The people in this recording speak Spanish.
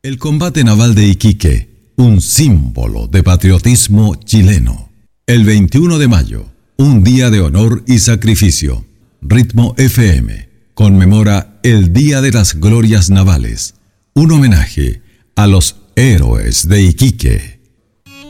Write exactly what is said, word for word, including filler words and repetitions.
El combate naval de Iquique, un símbolo de patriotismo chileno. El veintiuno de mayo, un día de honor y sacrificio. Ritmo F M conmemora el Día de las Glorias Navales, un homenaje a los héroes de Iquique.